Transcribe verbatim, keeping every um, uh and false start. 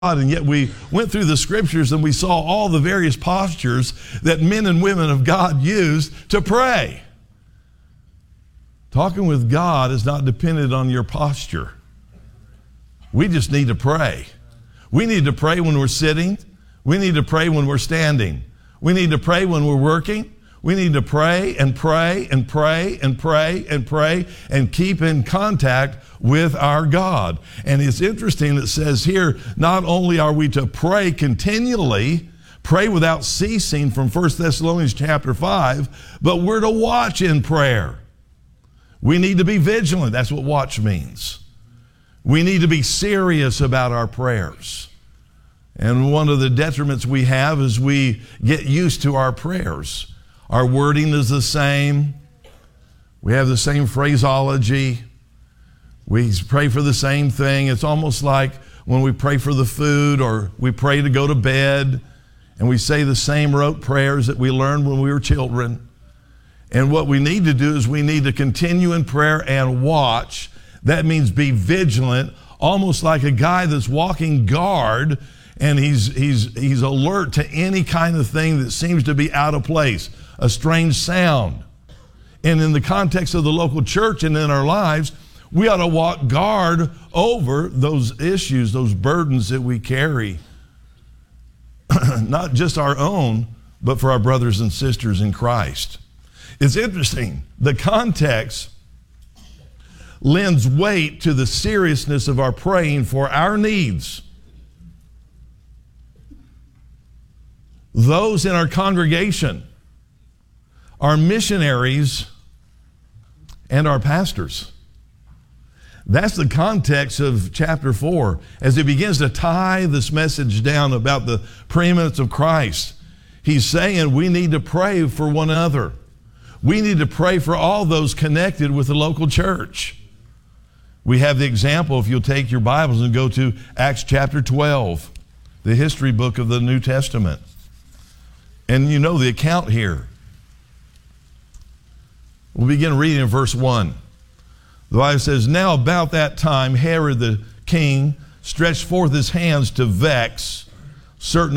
And yet we went through the scriptures and we saw all the various postures that men and women of God used to pray. Talking with God is not dependent on your posture. We just need to pray. We need to pray when we're sitting. We need to pray when we're standing. We need to pray when we're working. We need to pray and pray and pray and pray and pray and keep in contact with our God. And it's interesting, it says here, not only are we to pray continually, pray without ceasing from First Thessalonians chapter five, but we're to watch in prayer. We need to be vigilant. That's what watch means. We need to be serious about our prayers. And one of the detriments we have is we get used to our prayers. Our wording is the same. We have the same phraseology. We pray for the same thing. It's almost like when we pray for the food or we pray to go to bed and we say the same rote prayers that we learned when we were children. And what we need to do is we need to continue in prayer and watch. That means be vigilant, almost like a guy that's walking guard, and he's, he's, he's alert to any kind of thing that seems to be out of place, a strange sound. And in the context of the local church and in our lives, we ought to walk guard over those issues, those burdens that we carry. Not just our own, but for our brothers and sisters in Christ. It's interesting. The context lends weight to the seriousness of our praying for our needs. Those in our congregation, our missionaries, and our pastors. That's the context of chapter four as he begins to tie this message down about the preeminence of Christ. He's saying we need to pray for one another. We need to pray for all those connected with the local church. We have the example, if you'll take your Bibles and go to Acts chapter twelve, the history book of the New Testament. And you know the account here. We'll begin reading in verse one. The Bible says, "Now about that time Herod the king stretched forth his hands to vex certain